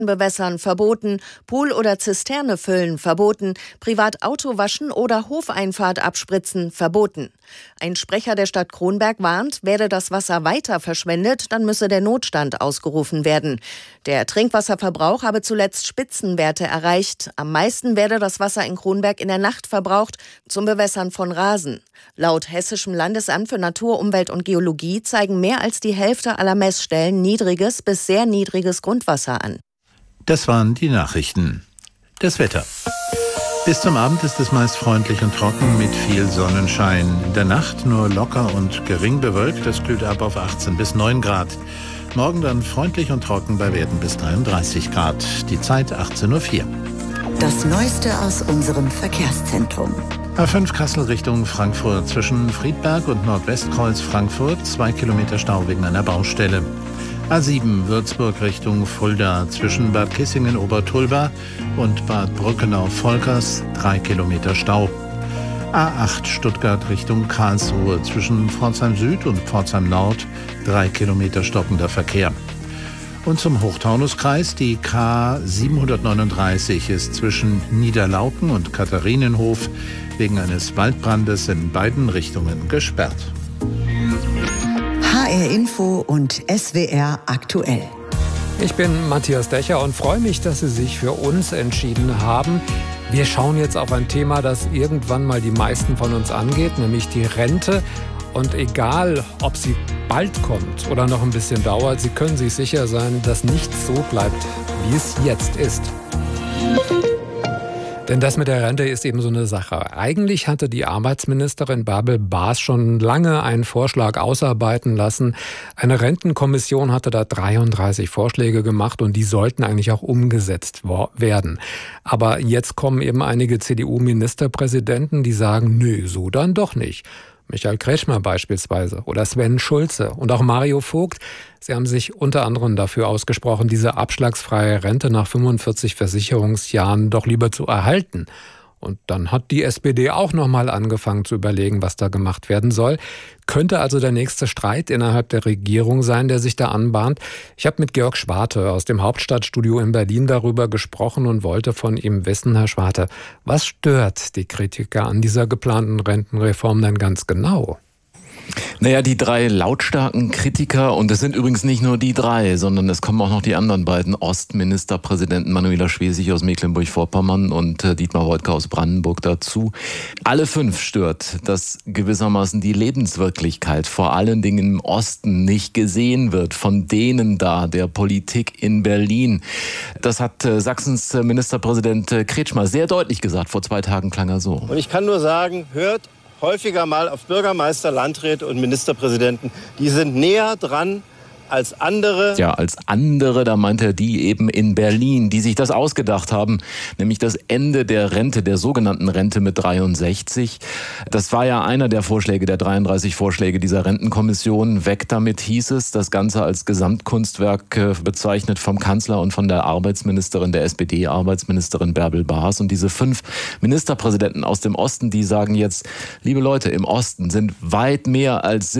Bewässern verboten, Pool oder Zisterne füllen verboten, privat Auto waschen oder Hofeinfahrt abspritzen verboten. Ein Sprecher der Stadt Kronberg warnt, werde das Wasser weiter verschwendet, dann müsse der Notstand ausgerufen werden. Der Trinkwasserverbrauch habe zuletzt Spitzenwerte erreicht. Am meisten werde das Wasser in Kronberg in der Nacht verbraucht zum Bewässern von Rasen. Laut Hessischem Landesamt für Natur, Umwelt und Geologie zeigen mehr als die Hälfte aller Messstellen niedriges bis sehr niedriges Grundwasser an. Das waren die Nachrichten. Das Wetter. Bis zum Abend ist es meist freundlich und trocken mit viel Sonnenschein. In der Nacht nur locker und gering bewölkt. Es kühlt ab auf 18 bis 9 Grad. Morgen dann freundlich und trocken bei Werten bis 33 Grad. Die Zeit 18:04 Uhr. Das Neueste aus unserem Verkehrszentrum. A5 Kassel Richtung Frankfurt. Zwischen Friedberg und Nordwestkreuz Frankfurt 2 Kilometer Stau wegen einer Baustelle. A7 Würzburg Richtung Fulda. Zwischen Bad Kissingen-Obertulba und Bad Brückenau-Volkers 3 Kilometer Stau. A8 Stuttgart Richtung Karlsruhe. Zwischen Pforzheim Süd und Pforzheim Nord 3 Kilometer stockender Verkehr. Und zum Hochtaunuskreis, die K739 ist zwischen Niederlauken und Katharinenhof wegen eines Waldbrandes in beiden Richtungen gesperrt. HR Info und SWR aktuell. Ich bin Matthias Decher und freue mich, dass Sie sich für uns entschieden haben. Wir schauen jetzt auf ein Thema, das irgendwann mal die meisten von uns angeht, nämlich die Rente. Und egal, ob sie bald kommt oder noch ein bisschen dauert, Sie können sich sicher sein, dass nichts so bleibt, wie es jetzt ist. Denn das mit der Rente ist eben so eine Sache. Eigentlich hatte die Arbeitsministerin Bärbel Baas schon lange einen Vorschlag ausarbeiten lassen. Eine Rentenkommission hatte da 33 Vorschläge gemacht und die sollten eigentlich auch umgesetzt werden. Aber jetzt kommen eben einige CDU-Ministerpräsidenten, die sagen, nö, so dann doch nicht. Michael Kretschmer beispielsweise oder Sven Schulze und auch Mario Vogt. Sie haben sich unter anderem dafür ausgesprochen, diese abschlagsfreie Rente nach 45 Versicherungsjahren doch lieber zu erhalten. Und dann hat die SPD auch nochmal angefangen zu überlegen, was da gemacht werden soll. Könnte also der nächste Streit innerhalb der Regierung sein, der sich da anbahnt. Ich habe mit Georg Schwarte aus dem Hauptstadtstudio in Berlin darüber gesprochen und wollte von ihm wissen, Herr Schwarte, was stört die Kritiker an dieser geplanten Rentenreform denn ganz genau? Naja, die drei lautstarken Kritiker, und es sind übrigens nicht nur die drei, sondern es kommen auch noch die anderen beiden Ostministerpräsidenten Manuela Schwesig aus Mecklenburg-Vorpommern und Dietmar Woidke aus Brandenburg dazu. Alle fünf stört, dass gewissermaßen die Lebenswirklichkeit vor allen Dingen im Osten nicht gesehen wird von denen da, der Politik in Berlin. Das hat Sachsens Ministerpräsident Kretschmer sehr deutlich gesagt. Vor 2 Tagen klang er so. Und ich kann nur sagen, hört häufiger mal auf Bürgermeister, Landräte und Ministerpräsidenten. Die sind näher dran als andere. Ja, als andere, da meint er die eben in Berlin, die sich das ausgedacht haben, nämlich das Ende der Rente, der sogenannten Rente mit 63. Das war ja einer der Vorschläge, der 33 Vorschläge dieser Rentenkommission. Weg damit hieß es, das Ganze als Gesamtkunstwerk bezeichnet vom Kanzler und von der Arbeitsministerin, der SPD-Arbeitsministerin Bärbel Baas. Und diese 5 Ministerpräsidenten aus dem Osten, die sagen jetzt, liebe Leute, im Osten sind weit mehr als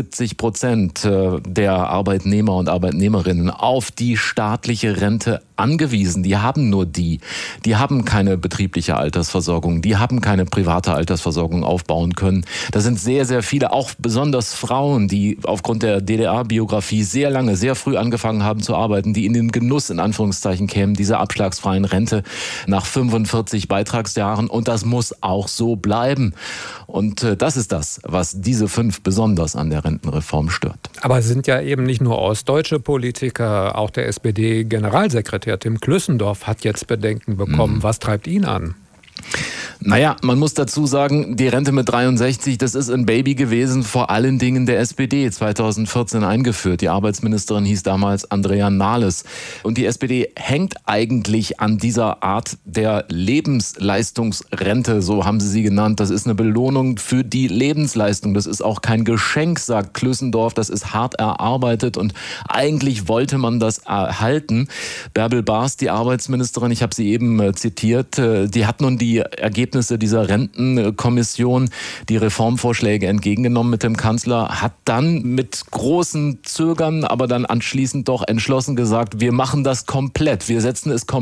70% der Arbeitnehmer und Arbeitnehmerinnen auf die staatliche Rente angewiesen. Die haben nur die. Die haben keine betriebliche Altersversorgung. Die haben keine private Altersversorgung aufbauen können. Da sind sehr, sehr viele, auch besonders Frauen, die aufgrund der DDR-Biografie sehr lange, sehr früh angefangen haben zu arbeiten, die in den Genuss, in Anführungszeichen, kämen, dieser abschlagsfreien Rente nach 45 Beitragsjahren. Und das muss auch so bleiben. Und das ist das, was diese 5 besonders an der Rentenreform stört. Aber es sind ja eben nicht nur ostdeutsche Politiker, auch der SPD-Generalsekretär Tim Klüssendorf hat jetzt Bedenken bekommen. Was treibt ihn an? Naja, man muss dazu sagen, die Rente mit 63, das ist ein Baby gewesen, vor allen Dingen der SPD, 2014 eingeführt. Die Arbeitsministerin hieß damals Andrea Nahles. Und die SPD hängt eigentlich an dieser Art der Lebensleistungsrente, so haben sie genannt. Das ist eine Belohnung für die Lebensleistung. Das ist auch kein Geschenk, sagt Klüssendorf. Das ist hart erarbeitet und eigentlich wollte man das erhalten. Bärbel Baas, die Arbeitsministerin, ich habe sie eben zitiert, die hat nun die Ergebnisse Ergebnisse dieser Rentenkommission, die Reformvorschläge entgegengenommen mit dem Kanzler, hat dann mit großen Zögern, aber dann anschließend doch entschlossen gesagt, wir machen das komplett, wir setzen es komplett